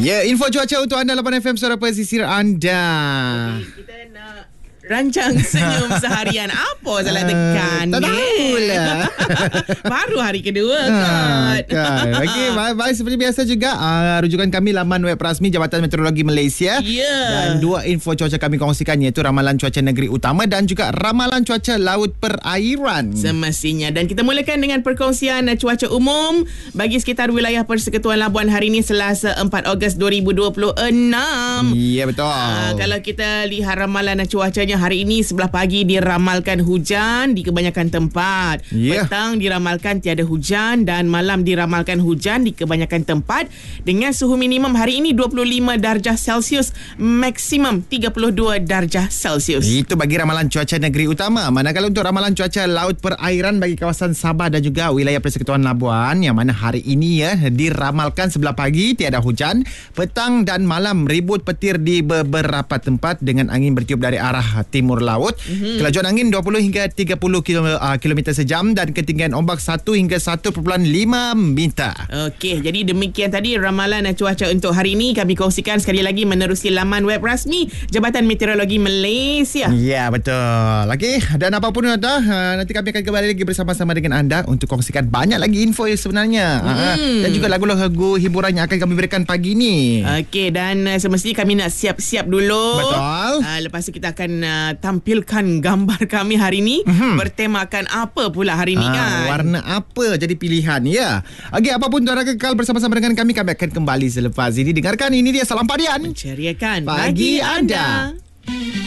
Ya, info cuaca untuk anda 8FM Suara Pesisir anda. Kita nak rancang senyum seharian. Apa salah tekan? Tak tahulah. Baru hari kedua kan. Okey, baik seperti biasa juga rujukan kami laman web rasmi Jabatan Meteorologi Malaysia. Dan dua info cuaca kami kongsikan, iaitu ramalan cuaca negeri utama dan juga ramalan cuaca laut perairan. Semestinya. Dan kita mulakan dengan perkongsian cuaca umum bagi sekitar wilayah Persekutuan Labuan hari ini Selasa 4 Ogos 2026. Ya, betul. Kalau kita lihat ramalan cuacanya hari ini, sebelah pagi diramalkan hujan di kebanyakan tempat. Petang diramalkan tiada hujan dan malam diramalkan hujan di kebanyakan tempat dengan suhu minimum hari ini 25 darjah Celsius, maksimum 32 darjah Celsius. Itu bagi ramalan cuaca negeri utama. Manakala untuk ramalan cuaca laut perairan bagi kawasan Sabah dan juga wilayah Persekutuan Labuan, yang mana hari ini diramalkan sebelah pagi tiada hujan, petang dan malam ribut petir di beberapa tempat dengan angin bertiup dari arah timur laut. Kelajuan angin 20 hingga 30 km sejam dan ketinggian ombak 1 hingga 1.5 meter. Okey, jadi demikian tadi ramalan cuaca untuk hari ini kami kongsikan sekali lagi menerusi laman web rasmi Jabatan Meteorologi Malaysia. Ya, betul. Okey, dan apapun nanti kami akan kembali lagi bersama-sama dengan anda untuk kongsikan banyak lagi info sebenarnya. Dan juga lagu-lagu hiburan yang akan kami berikan pagi ni. Okey, dan semestinya kami nak siap-siap dulu. Betul. Lepas tu kita akan tampilkan gambar kami hari ni bertemakan apa pula hari ni kan. Warna apa jadi pilihan ya. Okey, apapun tuan kekal bersama-sama dengan kami akan kembali selepas ini. Dengarkan, ini dia Salam Padian, menceriakan pagi anda.